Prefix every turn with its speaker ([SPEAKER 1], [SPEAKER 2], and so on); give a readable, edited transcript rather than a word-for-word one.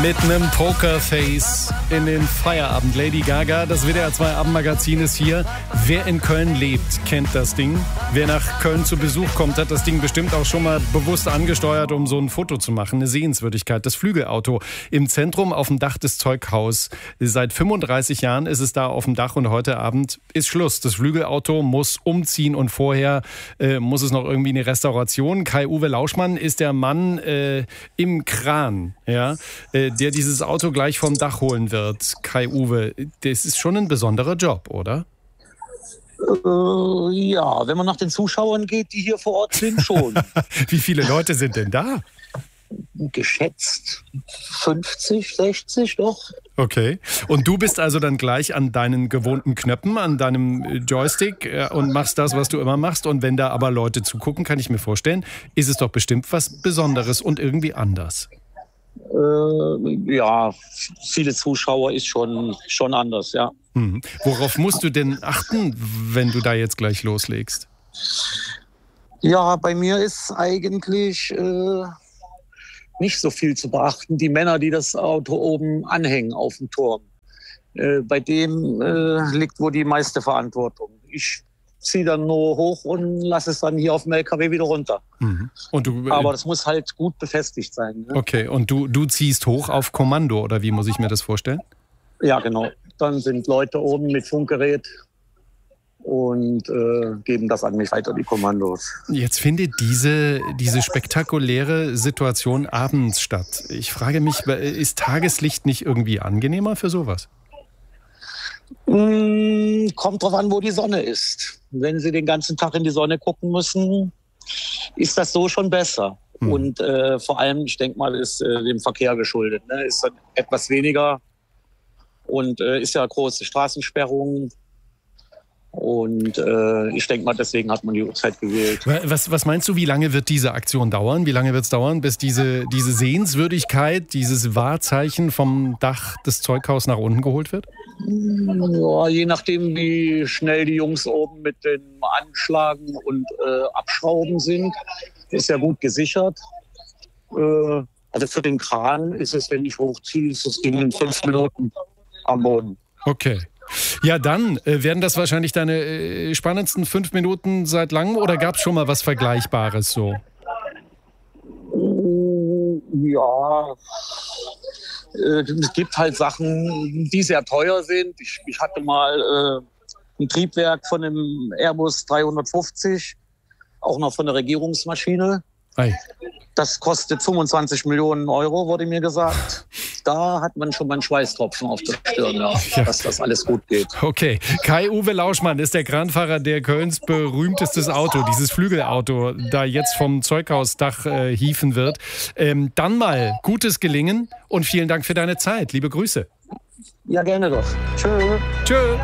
[SPEAKER 1] Mit einem Pokerface in den Feierabend. Lady Gaga, das WDR 2 Abendmagazin ist hier. Wer in Köln lebt, kennt das Ding. Wer nach Köln zu Besuch kommt, hat das Ding bestimmt auch schon mal bewusst angesteuert, um so ein Foto zu machen. Eine Sehenswürdigkeit. Das Flügelauto im Zentrum auf dem Dach des Zeughaus. Seit 35 Jahren ist es da auf dem Dach und heute Abend ist Schluss. Das Flügelauto muss umziehen und vorher muss es noch irgendwie eine Restauration. Kai-Uwe Lauschmann ist der Mann im Kran, ja, der dieses Auto gleich vom Dach holen wird. Kai-Uwe, das ist schon ein besonderer Job, oder?
[SPEAKER 2] Ja, wenn man nach den Zuschauern geht, die hier vor Ort sind, schon.
[SPEAKER 1] Wie viele Leute sind denn da?
[SPEAKER 2] Geschätzt 50, 60 doch.
[SPEAKER 1] Okay. Und du bist also dann gleich an deinen gewohnten Knöpfen, an deinem Joystick und machst das, was du immer machst. Und wenn da aber Leute zugucken, kann ich mir vorstellen, ist es doch bestimmt was Besonderes und irgendwie anders.
[SPEAKER 2] Ja, viele Zuschauer ist schon anders, ja.
[SPEAKER 1] Worauf musst du denn achten, wenn du da jetzt gleich loslegst?
[SPEAKER 2] Ja, bei mir ist eigentlich nicht so viel zu beachten. Die Männer, die das Auto oben anhängen auf dem Turm, bei dem liegt wohl die meiste Verantwortung. Ich ziehe dann nur hoch und lasse es dann hier auf dem LKW wieder runter. Und du, aber das muss halt gut befestigt sein. Ne?
[SPEAKER 1] Okay, und du ziehst hoch auf Kommando, oder wie muss ich mir das vorstellen?
[SPEAKER 2] Ja, genau. Dann sind Leute oben mit Funkgerät und geben das an mich weiter, die Kommandos.
[SPEAKER 1] Jetzt findet diese spektakuläre Situation abends statt. Ich frage mich, ist Tageslicht nicht irgendwie angenehmer für sowas?
[SPEAKER 2] Kommt drauf an, wo die Sonne ist. Wenn Sie den ganzen Tag in die Sonne gucken müssen, ist das so schon besser. Und vor allem, ich denke mal, ist dem Verkehr geschuldet. Ne? Ist dann etwas weniger und ist ja große Straßensperrung. Und ich denke mal, deswegen hat man die Uhrzeit gewählt.
[SPEAKER 1] Was meinst du, wie lange wird diese Aktion dauern? Wie lange wird es dauern, bis diese Sehenswürdigkeit, dieses Wahrzeichen vom Dach des Zeughaus nach unten geholt wird?
[SPEAKER 2] Ja, je nachdem, wie schnell die Jungs oben mit dem Anschlagen und Abschrauben sind, ist ja gut gesichert. Also für den Kran ist es, wenn ich hochziehe, ist es in 5 Minuten am Boden.
[SPEAKER 1] Okay. Ja, dann werden das wahrscheinlich deine spannendsten 5 Minuten seit langem, oder gab es schon mal was Vergleichbares so?
[SPEAKER 2] Ja, es gibt halt Sachen, die sehr teuer sind. Ich hatte mal ein Triebwerk von einem Airbus 350, auch noch von der Regierungsmaschine. Ei. Das kostet 25 Millionen Euro, wurde mir gesagt. Da hat man schon mal einen Schweißtropfen auf der Stirn, dass das alles gut geht.
[SPEAKER 1] Okay, Kai-Uwe Lauschmann ist der Kranfahrer, der Kölns berühmtestes Auto, dieses Flügelauto, da jetzt vom Zeughausdach hieven wird. Dann mal gutes Gelingen und vielen Dank für deine Zeit. Liebe Grüße.
[SPEAKER 2] Ja, gerne doch. Tschö.
[SPEAKER 1] Tschö.